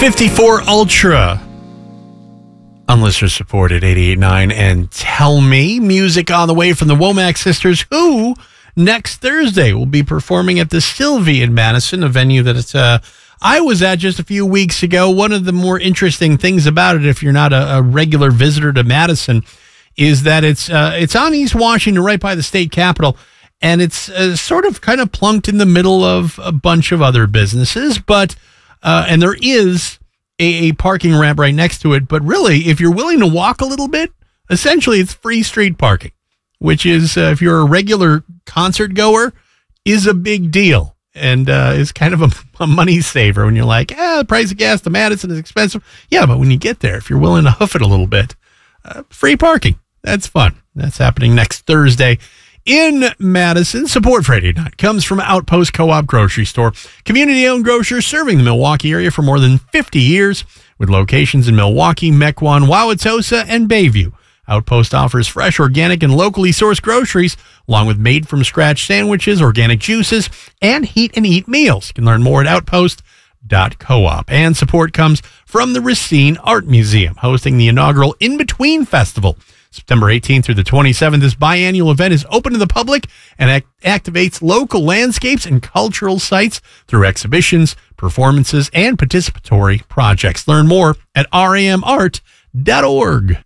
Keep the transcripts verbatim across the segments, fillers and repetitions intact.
fifty-four Ultra on listener support at eighty-eight point nine and Tell Me. Music on the way from the Womack Sisters, who next Thursday will be performing at the Sylvie in Madison, a venue that uh, I was at just a few weeks ago. One of the more interesting things about it, if you're not a, a regular visitor to Madison, is that it's uh, it's on East Washington, right by the state capitol, and it's uh, sort of kind of plunked in the middle of a bunch of other businesses, but uh, and there is a, a parking ramp right next to it. But really, if you're willing to walk a little bit, essentially it's free street parking, which is, uh, if you're a regular concert goer, is a big deal, and uh, is kind of a, a money saver when you're like, ah, the price of gas to Madison is expensive. Yeah, but when you get there, if you're willing to hoof it a little bit, uh, free parking. That's fun. That's happening next Thursday in Madison. Support for eighty-eight point nine comes from Outpost Co-op Grocery Store, community-owned grocers serving the Milwaukee area for more than fifty years, with locations in Milwaukee, Mequon, Wauwatosa, and Bayview. Outpost offers fresh, organic, and locally sourced groceries, along with made-from-scratch sandwiches, organic juices, and heat-and-eat meals. You can learn more at outpost dot coop. And support comes from the Racine Art Museum, hosting the inaugural In-Between Festival, September eighteenth through the twenty-seventh. This biannual event is open to the public and act- activates local landscapes and cultural sites through exhibitions, performances, and participatory projects. Learn more at r a m art dot org.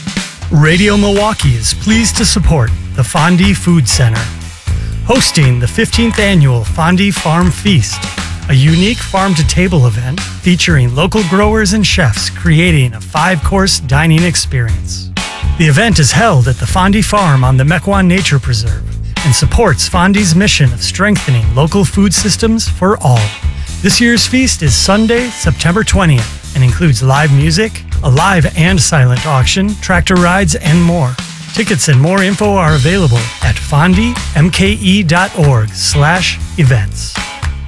Radio Milwaukee is pleased to support the Fondie Food Center, hosting the fifteenth annual Fondie Farm Feast, a unique farm-to-table event featuring local growers and chefs creating a five-course dining experience. The event is held at the Fondie Farm on the Mequon Nature Preserve and supports Fondie's mission of strengthening local food systems for all. This year's feast is Sunday, September twentieth, and includes live music, a live and silent auction, tractor rides, and more. Tickets and more info are available at fondie m k e dot org slash events.